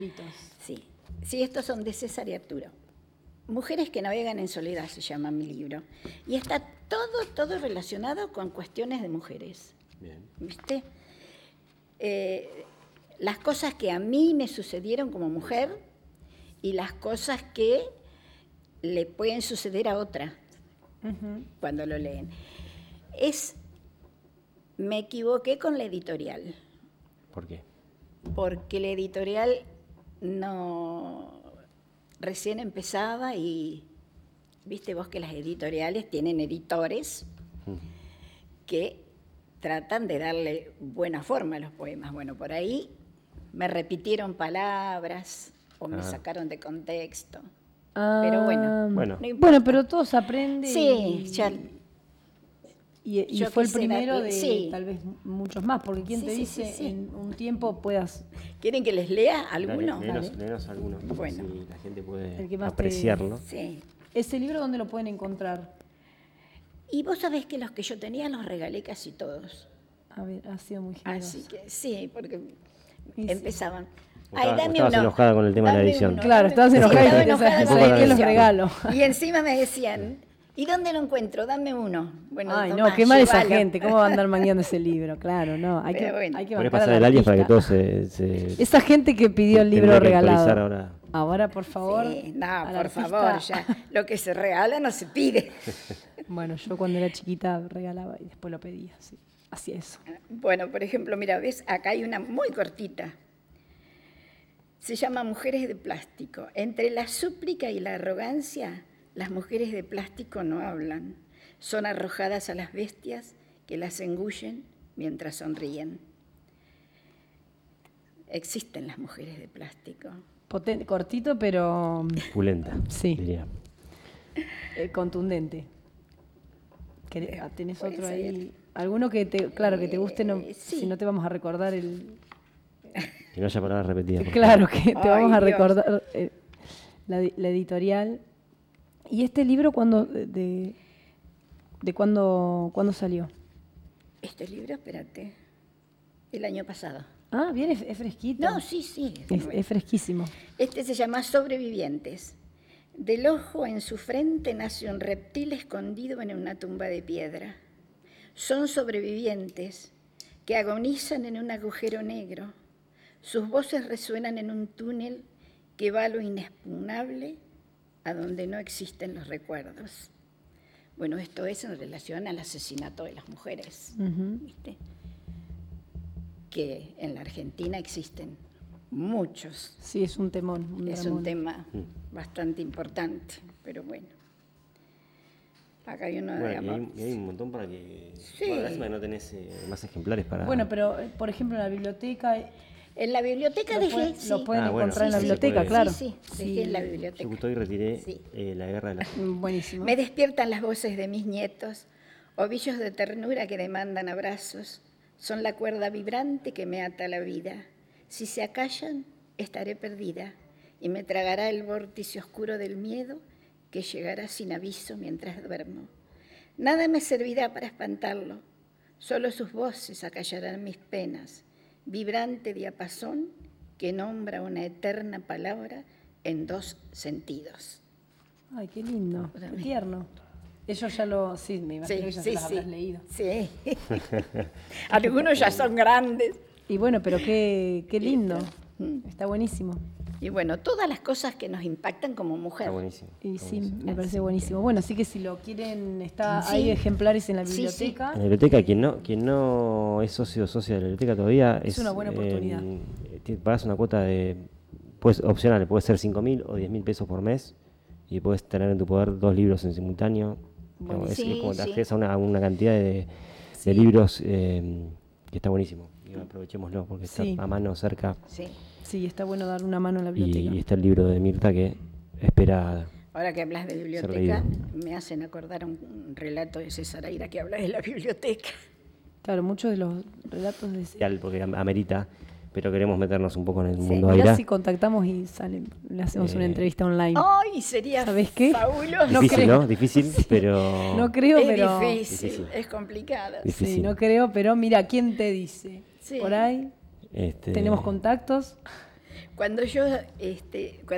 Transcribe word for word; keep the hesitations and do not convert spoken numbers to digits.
Sí, sí, estos son de César y Arturo. Mujeres que navegan en soledad se llama mi libro. Y está todo, todo relacionado con cuestiones de mujeres. Bien. ¿Viste? Eh, las cosas que a mí me sucedieron como mujer y las cosas que le pueden suceder a otra uh-huh. cuando lo leen. Es, me equivoqué con la editorial. ¿Por qué? Porque la editorial no recién empezaba y viste vos que las editoriales tienen editores uh-huh. que tratan de darle buena forma a los poemas. Bueno, por ahí me repitieron palabras o me ah. sacaron de contexto. Ah, pero bueno, bueno. No bueno, pero todos aprenden. Sí, y, ya. Y, y fue el primero la, de sí. tal vez muchos más, porque quién sí, te sí, dice sí, sí. en un tiempo puedas... ¿Quieren que les lea alguno? Léenos, léenos algunos, bueno. si la gente puede el que más apreciarlo. Te... Sí. ¿Ese libro dónde lo pueden encontrar? Y vos sabés que los que yo tenía los regalé casi todos. A ver, ha sido muy generoso. Así que sí, porque sí, empezaban. Ay, Ay, dame estabas uno. enojada con el tema dame de la edición. Uno, claro, estabas enojada, sí, enojada con ¿sabes qué los regalo? Y encima me decían, ¿y dónde lo encuentro? Dame uno. Bueno, Ay, tomá, no, qué mal esa llévalo. gente, ¿cómo va a andar mangueando ese libro? Claro, no, hay que, bueno. hay que bancar pasar a la alias para que todos se, se... Esa gente que pidió el libro regalado. Ahora. ahora, por favor. Sí, no, por artista... favor, ya. Lo que se regala no se pide. Bueno, yo cuando era chiquita regalaba y después lo pedía, sí. Hacía eso. Bueno, por ejemplo, mira, ves, acá hay una muy cortita. Se llama Mujeres de Plástico. Entre la súplica y la arrogancia, las mujeres de plástico no hablan. Son arrojadas a las bestias que las engullen mientras sonríen. Existen las mujeres de plástico. Potente, cortito, pero... Pulenta, sí. diría. Eh, contundente. ¿Tenés otro ahí? ¿Alguno que te, claro, que te guste? No, eh, sí. Si no te vamos a recordar el... Que no haya palabras repetidas. Claro, que te Ay, vamos a Dios. recordar eh, la, la editorial. ¿Y este libro cuándo, de, de cuándo, cuándo salió? Este libro, espérate, el año pasado. Ah, bien, es, es fresquito. No, sí, sí. Es, es fresquísimo. Este se llama Sobrevivientes. Del ojo en su frente nace un reptil escondido en una tumba de piedra. Son sobrevivientes que agonizan en un agujero negro. Sus voces resuenan en un túnel que va a lo inexpugnable, a donde no existen los recuerdos. Bueno, esto es en relación al asesinato de las mujeres, uh-huh. ¿viste? Que en la Argentina existen muchos. Sí, es un temón. Un es dramón. un tema bastante importante, pero bueno. Acá hay uno bueno, de amor. Y hay, y hay un montón para que... Sí. Bueno, lástima que no tenés eh, más ejemplares para... Bueno, pero por ejemplo en la biblioteca... En la biblioteca lo dejé, pueden, sí. Lo pueden ah, bueno, encontrar sí, en la sí, biblioteca, sí, claro. Sí, sí, sí, dejé en la biblioteca. Yo justo hoy retiré sí. eh, La Guerra de la... Buenísimo. Me despiertan las voces de mis nietos, ovillos de ternura que demandan abrazos. Son la cuerda vibrante que me ata a la vida. Si se acallan, estaré perdida y me tragará el vórtice oscuro del miedo que llegará sin aviso mientras duermo. Nada me servirá para espantarlo, solo sus voces acallarán mis penas, vibrante diapasón que nombra una eterna palabra en dos sentidos. Ay, qué lindo, qué tierno. Ellos ya lo, sí, me imagino sí, que ya sí, se los sí. habrás leído. Sí, algunos ya son grandes. Y bueno, pero qué, qué lindo, está buenísimo. Y bueno, todas las cosas que nos impactan como mujer. Está buenísimo. Y está sí, buenísimo. me parece Así buenísimo. que... Bueno, así que si lo quieren, está sí. hay ejemplares en la Sí, biblioteca. sí. En la biblioteca, quien no, quien no es socio o socia de la biblioteca todavía... Es, es una buena oportunidad. Eh, pagas una cuota de... Pues, opcional, puede ser cinco mil o diez mil pesos por mes y puedes tener en tu poder dos libros en simultáneo. Bueno, es, sí, es como te sí. accedes a una, a una cantidad de, sí. de libros eh, que está buenísimo. Y aprovechémoslo porque está sí. a mano cerca. Sí. Sí, está bueno dar una mano a la Y, biblioteca. y está el libro de Mirta que espera... Ahora que hablas de biblioteca, me hacen acordar un relato de César Aira que habla de la biblioteca. Claro, muchos de los relatos de... Porque amerita, pero queremos meternos un poco en el sí. mundo Mirá Aira. si contactamos y salen, le hacemos Eh, una entrevista online. ¡Ay, sería ¿Sabés qué? fabuloso! No Difícil, creo. ¿no? Difícil, Sí. pero... No creo, es pero... difícil, Difícil. es complicado. Difícil. Sí, no creo, pero mira, ¿quién te dice? Sí. Por ahí Este... tenemos contactos. Cuando yo, este, cuando